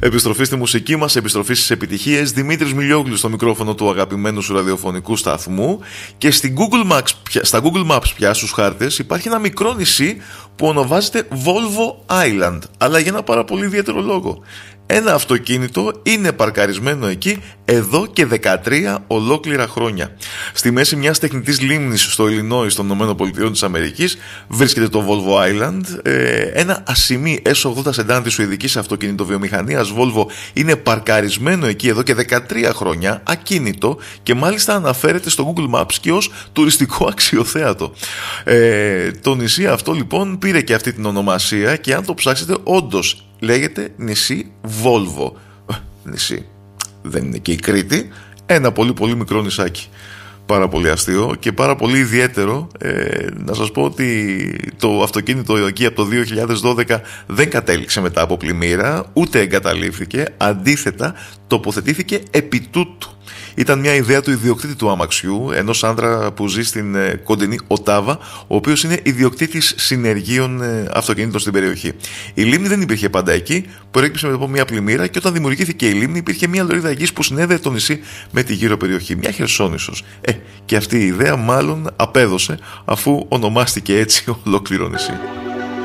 Επιστροφή στη μουσική μας, επιστροφή στις επιτυχίες. Δημήτρης Μιλιόγλου στο μικρόφωνο του αγαπημένου σου ραδιοφωνικού σταθμού. Και στα Google Maps πια στους χάρτες υπάρχει ένα μικρό νησί που ονομάζεται Volvo Island, αλλά για ένα πάρα πολύ ιδιαίτερο λόγο. Ένα αυτοκίνητο είναι παρκαρισμένο εκεί εδώ και 13 ολόκληρα χρόνια. Στη μέση μιας τεχνητής λίμνης στο Illinois των ΗΠΑ βρίσκεται το Volvo Island. Ένα ασημί S80 σεντάν της σουηδικής αυτοκινητοβιομηχανίας Volvo είναι παρκαρισμένο εκεί εδώ και 13 χρόνια, ακίνητο, και μάλιστα αναφέρεται στο Google Maps και ως τουριστικό αξιοθέατο. Το νησί αυτό λοιπόν πήρε και αυτή την ονομασία και αν το ψάξετε όντως λέγεται νησί Volvo. Νησί. Δεν είναι και η Κρήτη. Ένα πολύ πολύ μικρό νησάκι. Πάρα πολύ αστείο και πάρα πολύ ιδιαίτερο. Να σας πω ότι το αυτοκίνητο εκεί από το 2012 δεν κατέληξε μετά από πλημμύρα, ούτε εγκαταλείφθηκε. Αντίθετα, τοποθετήθηκε επί τούτου. Ήταν μια ιδέα του ιδιοκτήτη του αμαξιού, ενός άνδρα που ζει στην κοντινή Οτάβα, ο οποίος είναι ιδιοκτήτης συνεργείων αυτοκινήτων στην περιοχή. Η λίμνη δεν υπήρχε πάντα εκεί, προέκυψε μετά από μια πλημμύρα και όταν δημιουργήθηκε η λίμνη υπήρχε μια λωρίδα γης που συνέδεε το νησί με τη γύρω περιοχή. Μια Χερσόνησος. Και αυτή η ιδέα μάλλον απέδωσε αφού ονομάστηκε έτσι ολόκληρο νησί.